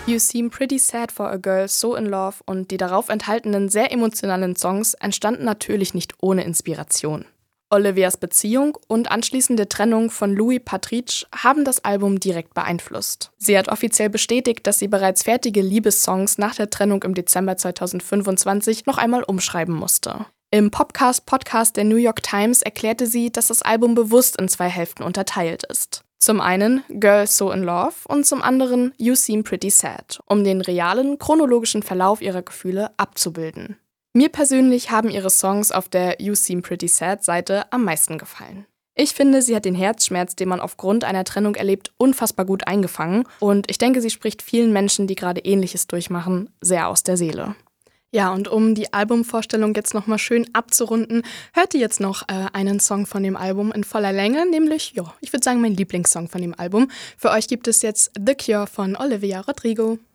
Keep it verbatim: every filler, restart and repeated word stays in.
You Seem Pretty Sad for a Girl So in Love und die darauf enthaltenen sehr emotionalen Songs entstanden natürlich nicht ohne Inspiration. Olivias Beziehung und anschließende Trennung von Louis Partridge haben das Album direkt beeinflusst. Sie hat offiziell bestätigt, dass sie bereits fertige Liebessongs nach der Trennung im Dezember zweitausendfünfundzwanzig noch einmal umschreiben musste. Im Popcast-Podcast der New York Times erklärte sie, dass das Album bewusst in zwei Hälften unterteilt ist. Zum einen Girl So in Love und zum anderen You Seem Pretty Sad, um den realen, chronologischen Verlauf ihrer Gefühle abzubilden. Mir persönlich haben ihre Songs auf der You Seem Pretty Sad Seite am meisten gefallen. Ich finde, sie hat den Herzschmerz, den man aufgrund einer Trennung erlebt, unfassbar gut eingefangen und ich denke, sie spricht vielen Menschen, die gerade Ähnliches durchmachen, sehr aus der Seele. Ja, und um die Albumvorstellung jetzt nochmal schön abzurunden, hört ihr jetzt noch äh, einen Song von dem Album in voller Länge, nämlich, ja, ich würde sagen, mein Lieblingssong von dem Album. Für euch gibt es jetzt The Cure von Olivia Rodrigo.